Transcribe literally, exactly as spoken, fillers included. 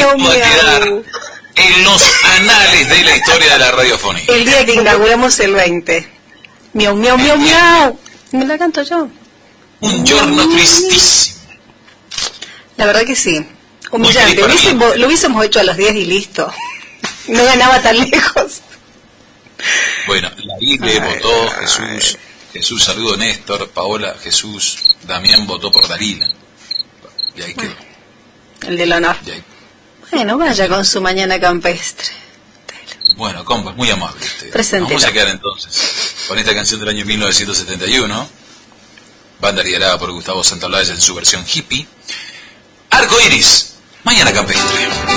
esto va a quedar en los anales de la historia de la radiofonía. El día que inauguramos el veinte. Miau, miau, miau, miau. Me la canto yo. Un giorno tristísimo. La verdad que sí. Humillante. Hubiésemos, lo hubiésemos hecho a los diez y listo. No ganaba tan lejos. Bueno, la I le votó Jesús. Jesús saludó Néstor. Paola, Jesús. Damián votó por Dalila. Y ahí quedó. El del honor. Bueno, vaya con su mañana campestre. Bueno, compas, muy amable usted. Preséntelo. Vamos a quedar entonces con esta canción del año mil novecientos setenta y uno. Banda liderada por Gustavo Santaolalla en su versión hippie. Arco Iris, Mañana Campestre.